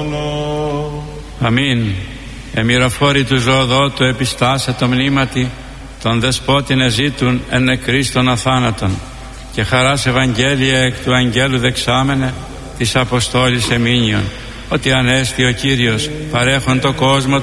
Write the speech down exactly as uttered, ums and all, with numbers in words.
Αμήν. Εμυροφόροι του ζωοδότου επιστάσε το μνήματι, των δεσπότην εζήτουν εν νεκρίστων αθάνατον, και χαράς Ευαγγέλια εκ του αγγέλου δεξάμενε της Αποστόλης εμήνιον, ότι ανέστη ο Κύριος παρέχον το κόσμο